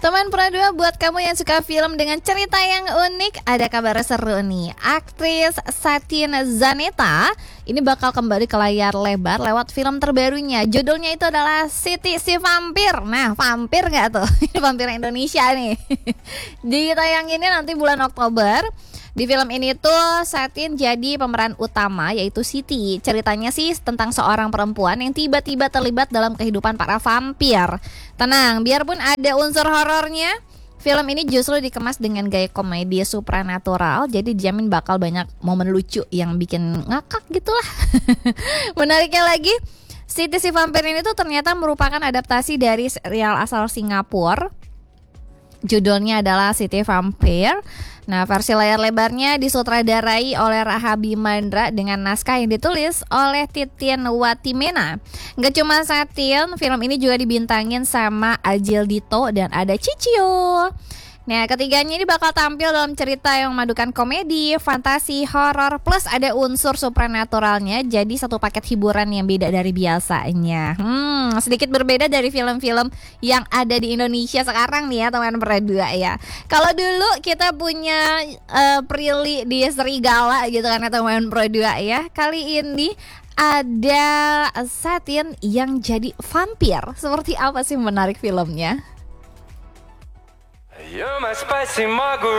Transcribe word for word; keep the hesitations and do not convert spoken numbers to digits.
Teman Pura dua, buat kamu yang suka film dengan cerita yang unik, ada kabar seru nih. Aktris Satine Zaneta ini bakal kembali ke layar lebar lewat film terbarunya. Judulnya itu adalah Siti si Vampir. Nah, vampir nggak tuh? Ini vampir Indonesia nih. Ditayanginnya nanti bulan Oktober. Di film ini tuh Satine jadi pemeran utama, yaitu Siti. Ceritanya sih tentang seorang perempuan yang tiba-tiba terlibat dalam kehidupan para vampir. Tenang, biarpun ada unsur horornya, film ini justru dikemas dengan gaya komedi supranatural. Jadi dijamin bakal banyak momen lucu yang bikin ngakak gitulah. Menariknya lagi, Siti si Vampir ini tuh ternyata merupakan adaptasi dari serial asal Singapura. Judulnya adalah City Vampire. Nah, versi layar lebarnya disutradarai oleh Rahabi Mandra dengan naskah yang ditulis oleh Titin Watimena. Gak cuma Satine, film ini juga dibintangin sama Ajil Dito dan ada Cicio. Nah, ketiganya ini bakal tampil dalam cerita yang memadukan komedi, fantasi, horor, plus ada unsur supranaturalnya. Jadi satu paket hiburan yang beda dari biasanya. Hmm, sedikit berbeda dari film-film yang ada di Indonesia sekarang nih ya, teman berdua ya. Kalau dulu kita punya uh, Prilly di Serigala gitu kan, teman berdua ya. Kali ini ada Satine yang jadi vampir. Seperti apa sih menarik filmnya? You're my spicy margarita.